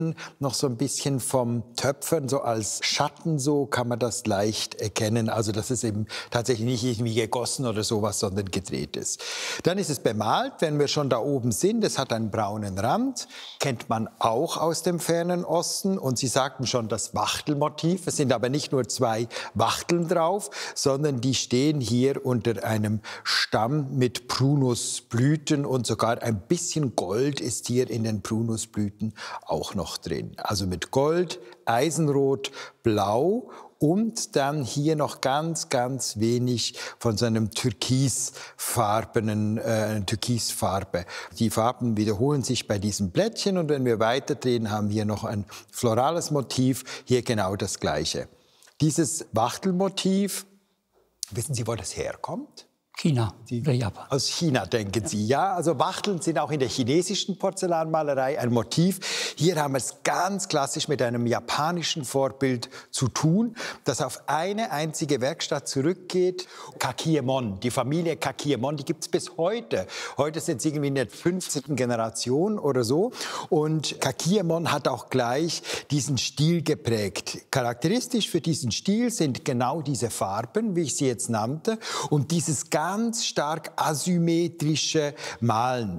noch so ein bisschen vom Töpfern, so als Schatten, so kann man das leicht erkennen. Also dass es eben tatsächlich nicht irgendwie gegossen oder sowas, sondern gedreht ist. Dann ist es bemalt, wenn wir schon da oben sind. Es hat einen braunen Rand, kennt man auch aus dem fernen Osten. Und Sie sagten schon das Wachtelmotiv. Es sind aber nicht nur zwei Wachteln drauf, sondern die stehen hier unter einem Stamm mit Prunusblüten und sogar ein bisschen Gold ist hier in den Prunusblüten auch noch drin. Also mit Gold, Eisenrot, Blau und dann hier noch ganz, ganz wenig von so einem Türkisfarbe. Die Farben wiederholen sich bei diesem Blättchen und wenn wir weiterdrehen, haben wir noch ein florales Motiv, hier genau das Gleiche. Dieses Wachtelmotiv, wissen Sie, wo das herkommt? China oder Japan. Aus China, denken Sie, ja? Also Wachteln sind auch in der chinesischen Porzellanmalerei ein Motiv. Hier haben wir es ganz klassisch mit einem japanischen Vorbild zu tun, das auf eine einzige Werkstatt zurückgeht. Kakiemon, die Familie Kakiemon, die gibt es bis heute. Heute sind sie irgendwie in der 15. Generation oder so. Und Kakiemon hat auch gleich diesen Stil geprägt. Charakteristisch für diesen Stil sind genau diese Farben, wie ich sie jetzt nannte, und dieses ganz stark asymmetrische Malen.